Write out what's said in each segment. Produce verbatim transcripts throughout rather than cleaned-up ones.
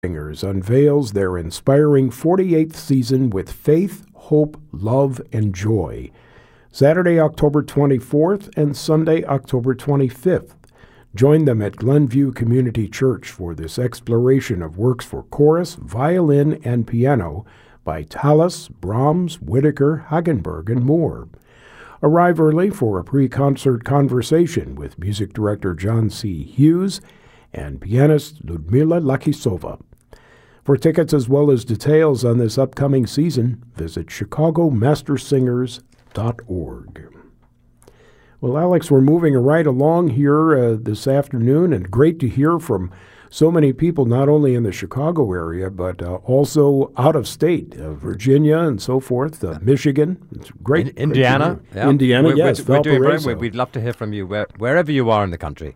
Singers unveils their inspiring forty-eighth season with faith, hope, love, and joy. Saturday, October twenty-fourth and Sunday, October twenty-fifth. Join them at Glenview Community Church for this exploration of works for chorus, violin, and piano by Tallis, Brahms, Whittaker, Hagenberg, and more. Arrive early for a pre-concert conversation with music director John C. Hughes and pianist Ludmila Lakisova. For tickets as well as details on this upcoming season, visit chicago master singers dot org. Well, Alex, we're moving right along here uh, this afternoon, and great to hear from so many people, not only in the Chicago area, but uh, also out of state, uh, Virginia and so forth, uh, Michigan. It's great. In, Indiana. Great yeah. Indiana, we're, yes. We're, we're doing great. We'd love to hear from you where, wherever you are in the country.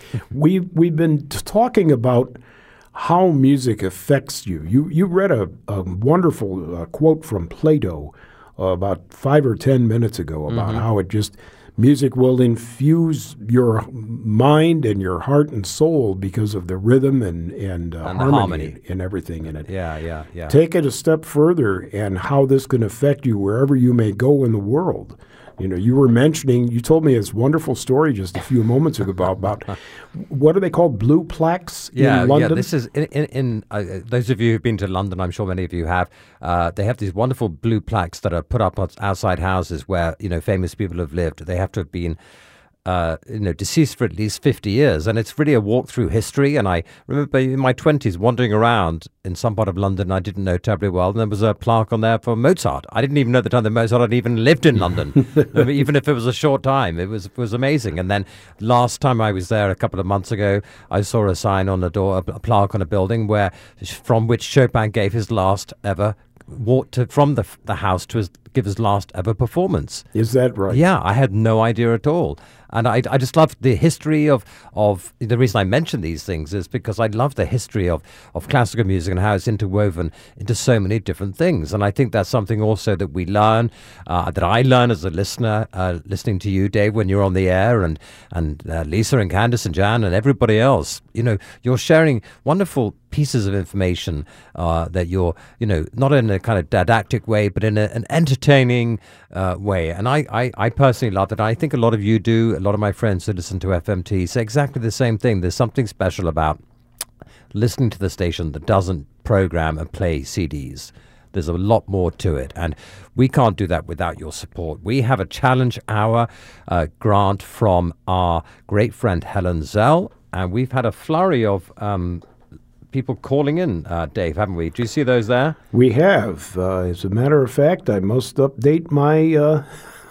we, we've been t- talking about how music affects you. You you read a, a wonderful uh, quote from Plato uh, about five or ten minutes ago about mm-hmm. how it just, music will infuse your mind and your heart and soul because of the rhythm and, and, uh, and harmony, harmony and everything in it. Yeah, yeah, yeah. Take it a step further and how this can affect you wherever you may go in the world. You know, you were mentioning, you told me this wonderful story just a few moments ago about, about what are they called, blue plaques yeah, in London? Yeah, this is, in, in, in uh, those of you who've been to London, I'm sure many of you have, uh, they have these wonderful blue plaques that are put up outside houses where, you know, famous people have lived. They have to have been Uh, you know, deceased for at least fifty years, and it's really a walk through history. And I remember in my twenties wandering around in some part of London I didn't know terribly well, and there was a plaque on there for Mozart. I didn't even know at the time that Mozart had even lived in London, even if it was a short time. It was was amazing. And then last time I was there a couple of months ago, I saw a sign on the door, a, a plaque on a building where from which Chopin gave his last ever walked to, from the the house to his, give his last ever performance. Is that right? Yeah, I had no idea at all. And I, I just love the history of, of, the reason I mention these things is because I love the history of, of classical music and how it's interwoven into so many different things. And I think that's something also that we learn, uh, that I learn as a listener, uh, listening to you, Dave, when you're on the air, and, and uh, Lisa and Candice and Jan and everybody else. You know, you're sharing wonderful pieces of information uh, that you're, you know, not in a kind of didactic way, but in a, an entertaining uh, way. And I, I, I personally love that. I think a lot of you do. A lot of my friends who listen to F M T say exactly the same thing. There's something special about listening to the station that doesn't program and play C Ds. There's a lot more to it, and we can't do that without your support. We have a Challenge Hour uh, grant from our great friend Helen Zell, and we've had a flurry of um, people calling in, uh, Dave, haven't we? Do you see those there? We have. Uh, as a matter of fact, I must update my... Uh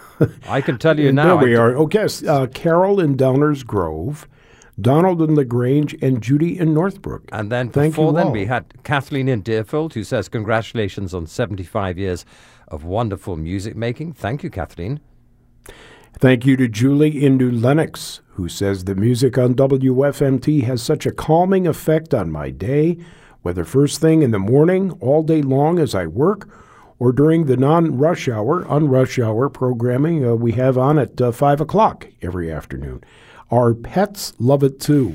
I can tell you now. There we are. Okay, uh, Carol in Downers Grove, Donald in LaGrange, and Judy in Northbrook. And then Thank before then, all. we had Kathleen in Deerfield, who says, congratulations on seventy-five years of wonderful music making. Thank you, Kathleen. Thank you to Julie in New Lenox, who says the music on W F M T has such a calming effect on my day, whether first thing in the morning, all day long as I work, or during the non-rush hour, un-rush hour programming uh, we have on at uh, five o'clock every afternoon. Our pets love it too.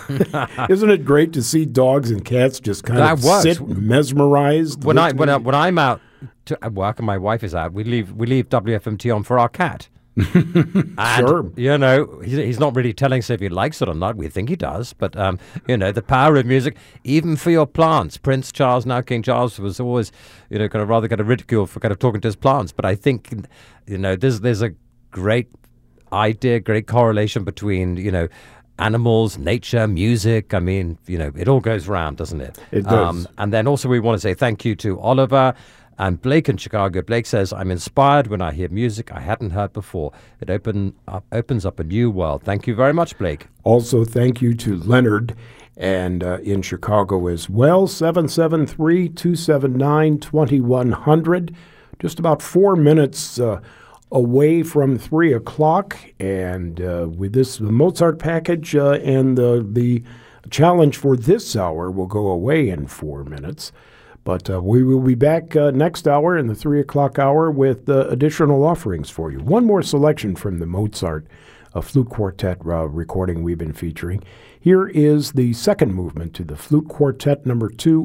Isn't it great to see dogs and cats just kind that of works. sit mesmerized? When, I, when, I, when I'm out to work and my wife is out, we leave, we leave W F M T on for our cat. And, sure. You know, he's, he's not really telling us if he likes it or not. We think he does. But, um, you know, the power of music, even for your plants. Prince Charles, now King Charles, was always, you know, kind of rather kind of ridiculed for kind of talking to his plants. But I think, you know, there's, there's a great idea, great correlation between, you know, animals, nature, music. I mean, you know, it all goes round, doesn't it? It does. Um, and then also we want to say thank you to Oliver and Blake in Chicago. Blake says, I'm inspired when I hear music I hadn't heard before. It open up, opens up a new world. Thank you very much, Blake. Also, thank you to Leonard and uh, in Chicago as well. seven seven three, two seven nine, two one zero zero. Just about four minutes uh, away from three o'clock. And uh, with this Mozart package uh, and the, the challenge for this hour will go away in four minutes. But uh, we will be back uh, next hour in the three o'clock hour with uh, additional offerings for you. One more selection from the Mozart uh, Flute Quartet uh, recording we've been featuring. Here is the second movement to the Flute Quartet number two